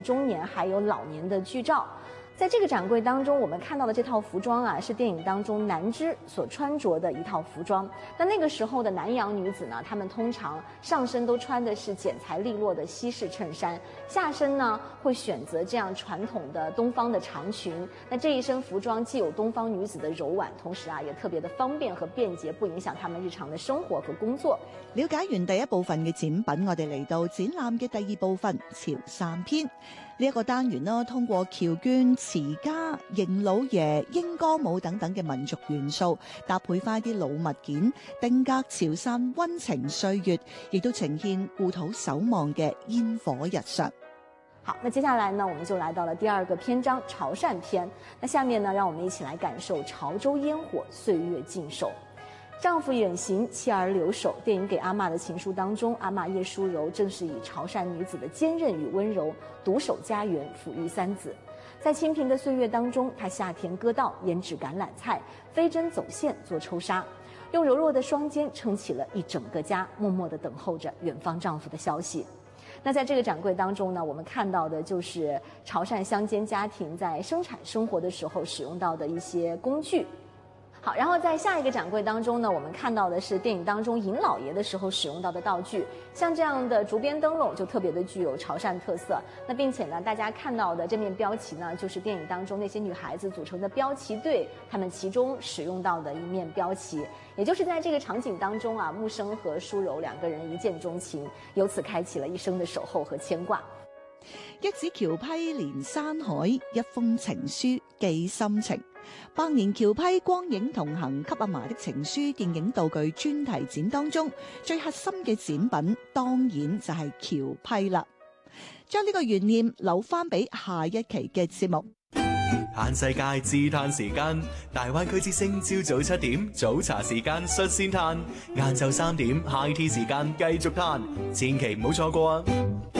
中年还有老年的剧照。在这个展柜当中，我们看到的这套服装啊，是电影当中南枝所穿着的一套服装。那个时候的南洋女子呢，她们通常上身都穿的是剪裁利落的西式衬衫，下身呢会选择这样传统的东方的长裙。那这一身服裝既有東方女子的柔婉，同時也特別的方便和便捷，不影響她們日常的生活和工作。 了解完第一部分嘅展品，我哋嚟到展覽嘅第二部分潮汕篇。呢一個單元啦，通過僑眷、詞家、迎老爺、英歌舞等等嘅民族元素，搭配翻啲老物件，定格潮汕溫情歲月，亦都呈現故土守望嘅煙火日常。 好，那接下來呢，我們就來到了第二個篇章潮汕篇。那下面呢，讓我們一起來感受潮州煙火歲月靜守。丈夫遠行，妻兒留守。電影《給阿嬷的情書》當中，阿嬷葉淑柔正是以潮汕女子的堅韌與溫柔，獨守家園，撫育三子。在清貧的歲月當中，她下田割稻，研製橄欖菜，飛針走線做抽紗，用柔弱的雙肩撐起了一整個家，默默地等候着遠方丈夫的消息。那在這個展櫃當中呢，我們看到的就是潮汕鄉間家庭在生產生活的時候使用到的一些工具。好，然後在下一個展櫃當中呢，我們看到的是電影當中迎老爺的時候使用到的道具，像這樣的竹編燈籠就特別的具有潮汕特色。那並且呢，大家看到的這面標旗呢，就是電影當中那些女孩子組成的標旗隊，她們其中使用到的一面標旗。也就是在這個場景當中啊，木生和淑柔兩個人一見鍾情，由此開啟了一生的守候和牽掛。 一指橋批連山海，一封情書寄心情。百年橋批光影同行給阿嫲的情書電影道具專題展當中，最核心嘅展品當然就係橋批啦。將呢個懸念留翻俾下一期嘅節目。 嘆世界自嘆時間，大灣區之聲朝早7點早茶時間率先嘆，晏晝3點 High Tea 時間繼續嘆，千祈唔好錯過啊！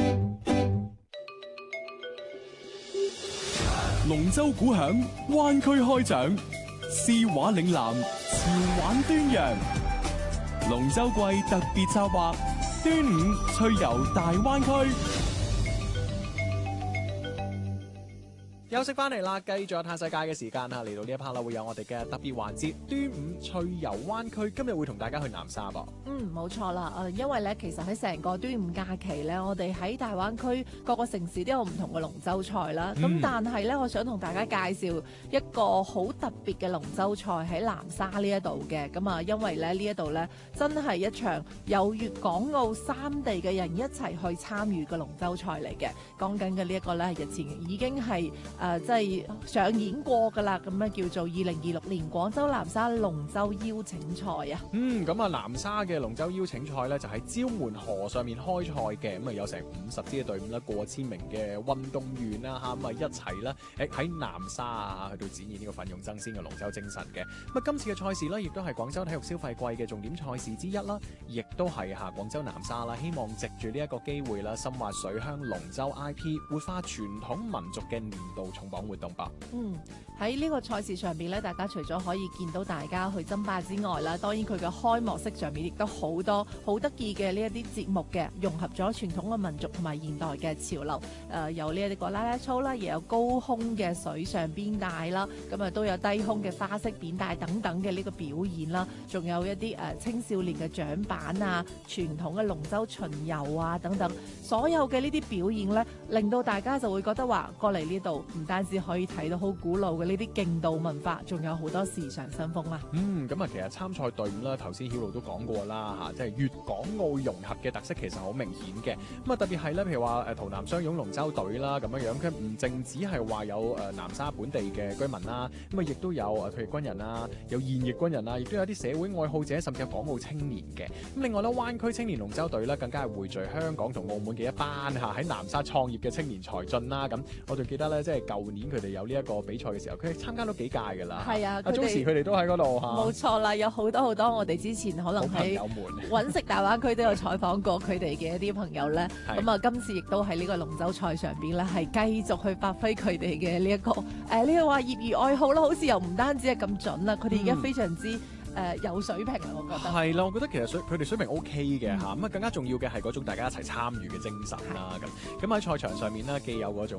龍舟鼓響，灣區開獎，詩畫嶺南，潮玩端陽。龍舟季特別策劃，端午趣遊大灣區。 休息翻嚟啦，繼續有嘆世界嘅時間啦，嚟到呢一 part 啦，會有我哋嘅特別環節端午趣遊灣區，今日會同大家去南沙噃。 冇錯啦，因為咧，其實喺成個端午假期咧，我哋喺大灣區各個城市都有唔同嘅龍舟賽啦。咁但係咧，我想同大家介紹一個好特別嘅龍舟賽喺南沙呢一度嘅。咁啊，因為咧呢一度咧真係一場有粵港澳三地嘅人一齊去參與嘅龍舟賽嚟嘅。講緊嘅呢一個咧，日前已經係即係上演過㗎啦，咁樣叫做2026年廣州南沙龍舟邀請賽啊。 咁啊，南沙嘅龍舟邀請賽咧就喺蕉門河上面開賽嘅，咁啊有成50支嘅隊伍啦，過千名嘅運動員啦嚇，咁啊一齊啦喺南沙啊去到展現呢個奮勇爭先嘅龍舟精神嘅。咁啊今次嘅賽事咧，亦都係廣州體育消費季嘅重點賽事之一啦，亦都係廣州南沙啦，希望藉住呢一個機會啦，深挖水鄉龍舟 IP，活化傳統民族嘅年度重磅活動吧。 喺呢個賽事上邊咧，大家除咗可以見到大家去爭霸之外啦，當然佢嘅開幕式上面亦都好多好得意嘅呢一啲節目嘅，融合咗傳統嘅民族同埋現代嘅潮流。有呢一個啦啦操啦，亦有高空嘅水上邊帶啦，咁啊都有低空嘅花式扁帶等等嘅呢個表演啦，仲有一啲青少年嘅獎板啊，傳統嘅龍舟巡遊啊等等，所有嘅呢啲表演咧，令到大家就會覺得話過嚟呢度唔單止可以睇到好古老嘅呢啲勁道文化，仲有好多時尚新風啦。 咁啊，其實參賽隊伍啦，頭先曉露都講過啦嚇，即係粵港澳融合嘅特色其實好明顯嘅。咁啊，特別係咧，譬如話洮南雙湧龍舟隊啦咁樣，佢唔淨止係話有南沙本地嘅居民啦，咁啊亦都有退役軍人啊，有現役軍人啊，亦都有啲社會愛好者，甚至有港澳青年嘅。咁另外咧，灣區青年龍舟隊咧，更加係匯聚香港同澳門嘅一班喺南沙創業嘅青年才俊啦。咁我仲記得咧，即係舊年佢哋有呢一個比賽嘅時候，佢哋參加咗幾屆㗎啦。 係啊， 當時佢哋都喺嗰度冇錯啦，有好多我哋之前可能喺揾食大灣區都有採訪過佢哋嘅一啲朋友咧。咁啊，今次亦都喺呢個龍舟賽上邊咧，係繼續去發揮佢哋嘅呢一個呢個話業餘愛好啦，好似又唔單止係咁準啦，佢哋而家非常之有水平啊，我覺得。 係啦，我覺得其實佢哋水平 O K 嘅嚇，咁啊更加重要嘅係嗰種大家一齊參與嘅精神啦。咁喺賽場上面呢，既有嗰種